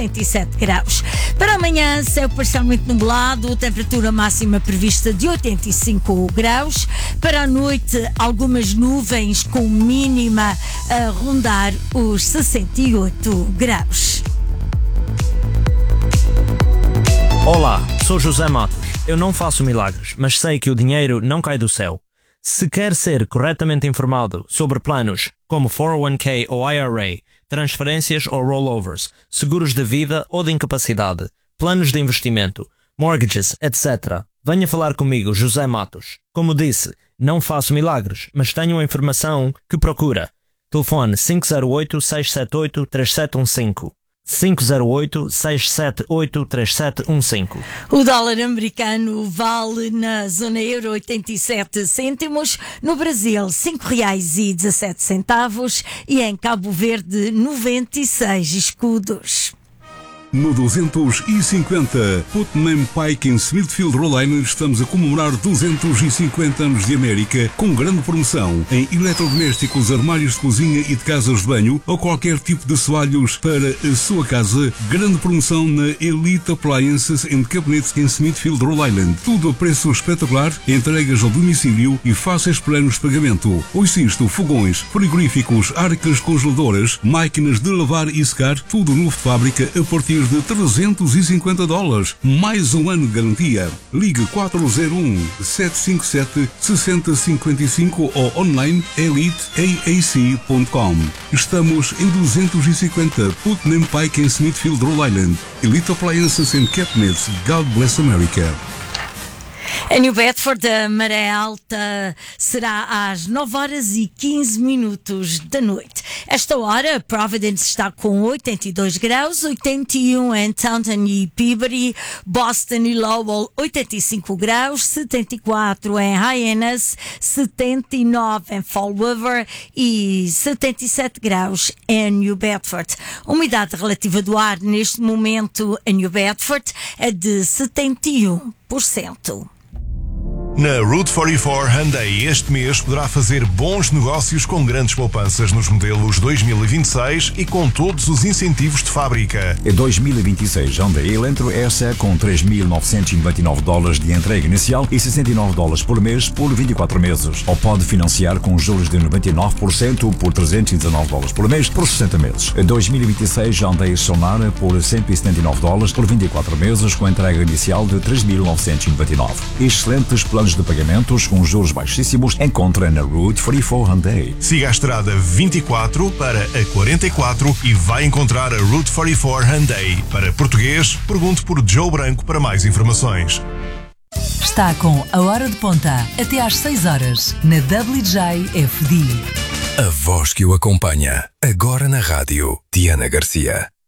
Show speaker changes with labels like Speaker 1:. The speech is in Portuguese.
Speaker 1: 27 graus. Para amanhã, céu parcialmente nublado, temperatura máxima prevista de 85 graus. Para a noite, algumas nuvens com mínima a rondar os 68 graus.
Speaker 2: Olá, sou José Matos. Eu não faço milagres, mas sei que o dinheiro não cai do céu. Se quer ser corretamente informado sobre planos como 401k ou IRA, transferências ou rollovers, seguros de vida ou de incapacidade, planos de investimento, mortgages, etc., venha falar comigo, José Matos. Como disse, não faço milagres, mas tenho a informação que procura. Telefone 508-678-3715. 508-678-3715.
Speaker 1: O dólar americano vale na zona euro 87 cêntimos, no Brasil R$5,17 e em Cabo Verde 96 escudos.
Speaker 3: No 250 Putnam Pike em Smithfield, Rhode Island, estamos a comemorar 250 anos de América com grande promoção em eletrodomésticos, armários de cozinha e de casas de banho ou qualquer tipo de assoalhos para a sua casa. Grande promoção na Elite Appliances and Cabinets em Smithfield, Rhode Island. Tudo a preço espetacular, entregas ao domicílio e fáceis planos de pagamento. Ouça isto: fogões, frigoríficos, arcas congeladoras, máquinas de lavar e secar, tudo novo de fábrica a partir de $350. Mais um ano de garantia. Ligue 401-757-6055 ou online eliteaac.com. Estamos em 250 Putnam Pike em Smithfield, Rhode Island. Elite Appliances and Cabinets. God bless America.
Speaker 1: Em New Bedford, a maré alta será às 9h15 da noite. Esta hora, Providence está com 82 graus, 81 em Taunton e Peabody, Boston e Lowell 85 graus, 74 em Hyannis, 79 em Fall River e 77 graus em New Bedford. A umidade relativa do ar neste momento em New Bedford é de 71%.
Speaker 4: Na Route 44 Hyundai este mês poderá fazer bons negócios com grandes poupanças nos modelos 2026 e com todos os incentivos de fábrica.
Speaker 5: Em 2026, Hyundai Elantra S com $3.999 de entrega inicial e $69 por mês por 24 meses. Ou pode financiar com juros de 99% por $319 por mês por 60 meses. Em 2026, Hyundai Sonara por $179 por 24 meses com entrega inicial de $3.999. Excelentes planos de pagamentos com juros baixíssimos encontra na Route 44 Hyundai.
Speaker 4: Siga a estrada 24 para a 44 e vai encontrar a Route 44 Hyundai. Para português, pergunte por Joe Branco para mais informações.
Speaker 6: Está com a Hora de Ponta até às 6 horas na WJFD.
Speaker 7: A voz que o acompanha agora na rádio, Diana Garcia.